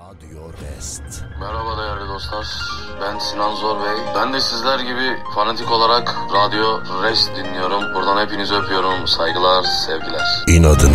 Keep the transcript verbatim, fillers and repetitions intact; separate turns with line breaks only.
Radyo Rest.
Merhaba değerli dostlar. Ben Sinan Zor Bey. Ben de sizler gibi fanatik olarak Radyo Rest dinliyorum. Buradan hepinizi öpüyorum. Saygılar, sevgiler.
İnadına